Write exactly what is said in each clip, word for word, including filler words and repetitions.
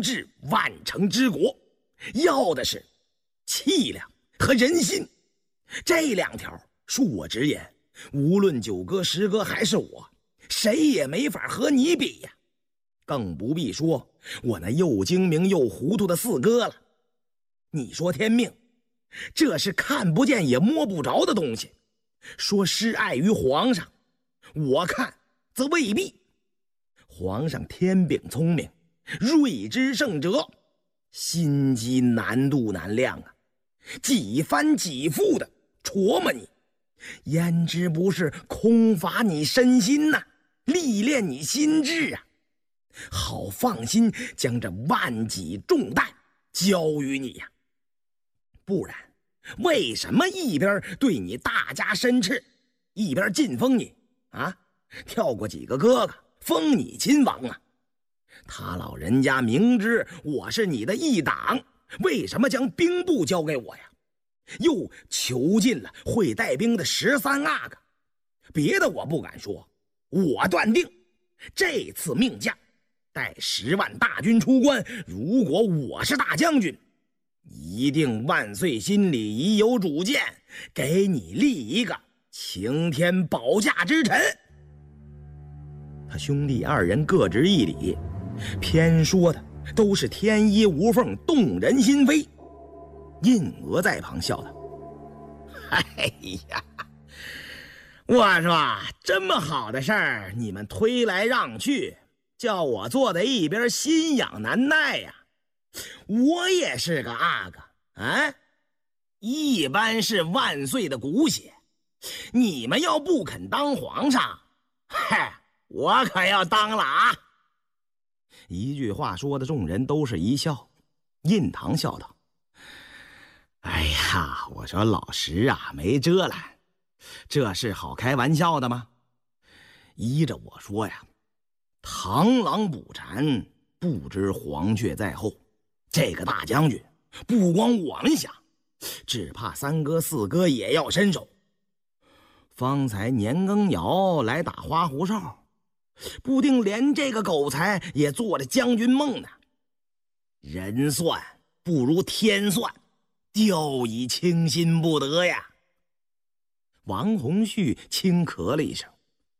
治万城之国，要的是气量和人心。这两条，恕我直言，无论九哥、十哥还是我，谁也没法和你比呀。更不必说我那又精明又糊涂的四哥了。你说天命，这是看不见也摸不着的东西。说施爱于皇上，我看则未必。皇上天秉聪明，睿智圣哲，心机难度难量啊，几番几复的琢磨你，焉知不是空乏你身心呐、啊，历练你心智啊，好放心将这万己重担交于你呀、啊。不然为什么一边对你大加申斥，一边晋封你啊？跳过几个哥哥封你亲王啊？他老人家明知我是你的一党，为什么将兵部交给我呀？又囚禁了会带兵的十三阿哥。别的我不敢说，我断定这次命将带十万大军出关，如果我是大将军，一定万岁心里已有主见，给你立一个擎天保驾之臣。他兄弟二人各执一理，偏说的都是天衣无缝，动人心扉。印娥在旁笑道：哎呀，我说这么好的事儿，你们推来让去，叫我坐在一边心痒难耐呀。我也是个阿哥啊，一般是万岁的骨血，你们要不肯当皇上，嗨，我可要当了啊！一句话说的众人都是一笑。印堂笑道：哎呀，我说老石啊，没遮拦，这是好开玩笑的吗？依着我说呀，螳螂捕蝉，不知黄雀在后。这个大将军不光我们想，只怕三哥四哥也要伸手。方才年羹尧来打花狐哨，不定连这个狗才也做了将军梦呢。人算不如天算，掉以轻心不得呀。王洪旭轻咳了一声：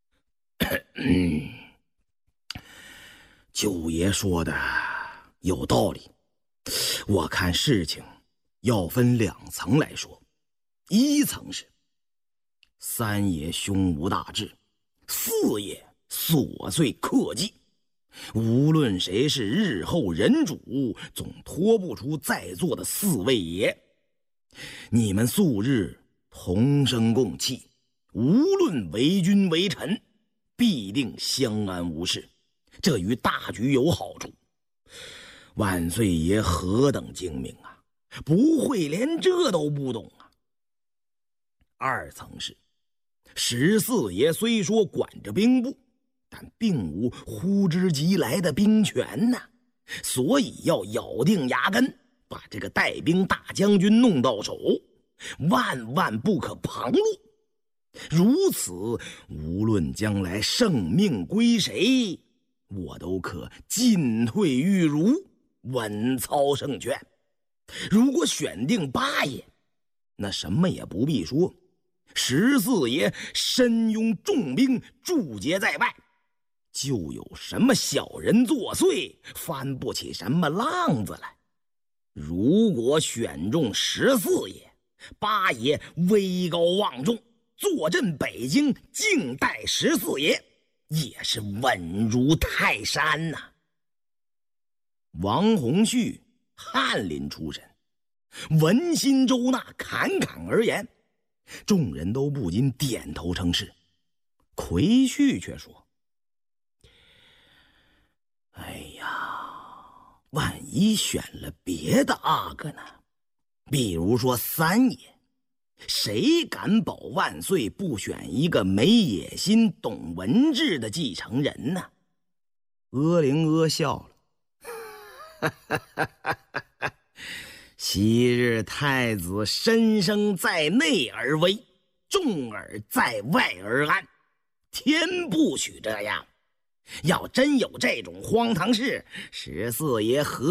九爷说的有道理，我看事情要分两层来说。一层是三爷胸无大志，四爷琐碎克己，无论谁是日后人主，总脱不出在座的四位爷。你们素日同生共气，无论为君为臣，必定相安无事，这与大局有好处。万岁爷何等精明啊，不会连这都不懂啊。二层是十四爷虽说管着兵部，但并无呼之即来的兵权呐、啊，所以要咬定牙根，把这个带兵大将军弄到手，万万不可旁路。如此，无论将来圣命归谁，我都可进退玉如，稳操胜券。如果选定八爷，那什么也不必说，十四爷身拥重兵驻节在外，就有什么小人作祟，翻不起什么浪子来。如果选中十四爷，八爷威高望重，坐镇北京，静待十四爷，也是稳如泰山呐、啊。王洪旭翰林出身，文心周纳，侃侃而言，众人都不禁点头称是。魁婿却说：哎呀，万一选了别的阿哥呢？比如说三爷，谁敢保万岁不选一个没野心、懂文治的继承人呢？阿灵阿笑了。昔日太子身生在内而危，重耳在外而安，天不许这样。要真有这种荒唐事，十四爷何